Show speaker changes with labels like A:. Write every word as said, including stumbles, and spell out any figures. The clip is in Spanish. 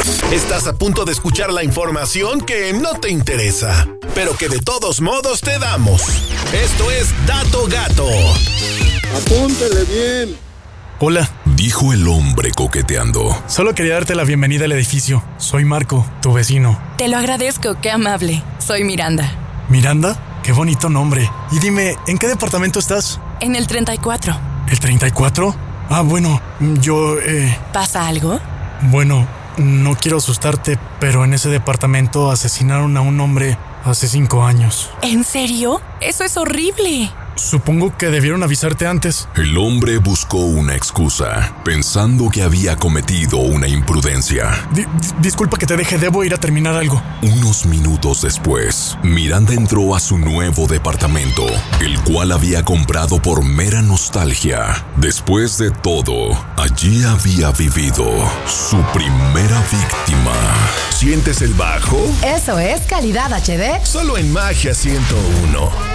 A: Estás a punto de escuchar la información que no te interesa, pero que de todos modos te damos. Esto es Dato Gato.
B: Apúntele bien.
C: Hola,
D: dijo el hombre coqueteando.
C: Solo quería darte la bienvenida al edificio. Soy Marco, tu vecino.
E: Te lo agradezco, qué amable. Soy Miranda.
C: ¿Miranda? Qué bonito nombre. Y dime, ¿en qué departamento estás?
E: En el treinta y cuatro.
C: ¿El treinta y cuatro? Ah, bueno, yo, eh...
E: ¿Pasa algo?
C: Bueno, no quiero asustarte, pero en ese departamento asesinaron a un hombre hace cinco años.
E: ¿En serio? Eso es horrible.
C: Supongo que debieron avisarte antes.
D: El hombre buscó una excusa, pensando que había cometido una imprudencia.
C: Di- disculpa que te deje, debo ir a terminar algo.
D: Unos minutos después, Miranda entró a su nuevo departamento, el cual había comprado por mera nostalgia. Después de todo, allí había vivido su primera víctima.
A: ¿Sientes el bajo?
F: Eso es calidad H D.
A: Solo en Magia ciento uno.